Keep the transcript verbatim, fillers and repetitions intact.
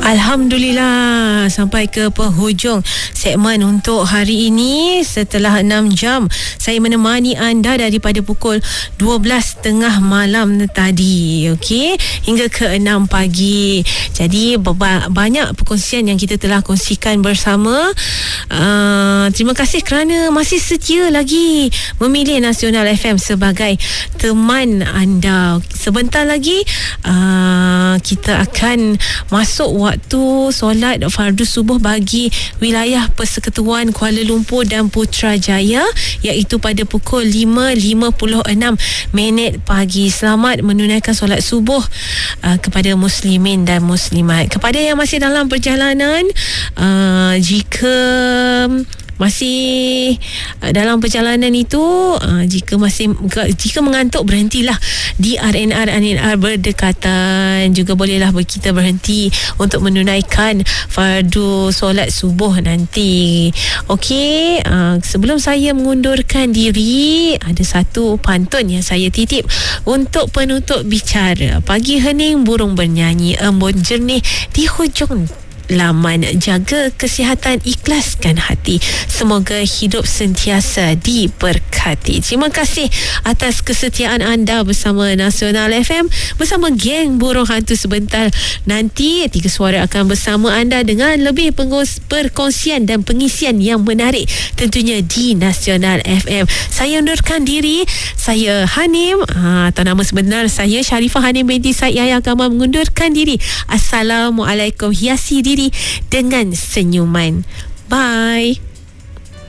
Alhamdulillah, sampai ke penghujung segmen untuk hari ini. Setelah enam jam saya menemani anda daripada pukul dua belas tiga puluh malam tadi, okey, hingga ke enam pagi. Jadi banyak perkongsian yang kita telah kongsikan bersama. Uh, terima kasih kerana masih setia lagi memilih Nasional F M sebagai teman anda. Sebentar lagi uh, kita akan masuk waktu solat fardu subuh bagi wilayah Persekutuan Kuala Lumpur dan Putrajaya, iaitu pada pukul lima lima puluh enam minit pagi. Selamat menunaikan solat subuh uh, kepada muslimin dan muslimat. Kepada yang masih dalam perjalanan, uh, jika masih dalam perjalanan itu, uh, jika masih jika mengantuk, berhentilah di R N R R N R berdekatan. Juga bolehlah kita berhenti untuk menunaikan fardu solat subuh nanti. Okey, uh, sebelum saya mengundurkan diri, ada satu pantun yang saya titip untuk penutup bicara. Pagi hening burung bernyanyi, embun jernih di hujung laman. Jaga kesihatan, ikhlaskan hati. Semoga hidup sentiasa diberkati. Terima kasih atas kesetiaan anda bersama Nasional F M, bersama geng Burung Hantu. Sebentar nanti Tiga Suara akan bersama anda dengan lebih perkongsian dan pengisian yang menarik, tentunya di Nasional F M. Saya undurkan diri. Saya Hanim, ha, atau nama sebenar saya Sharifah Hanim binti Said Yahya Kamal, mengundurkan diri. Assalamualaikum. Hiasi diri dengan senyuman. Bye.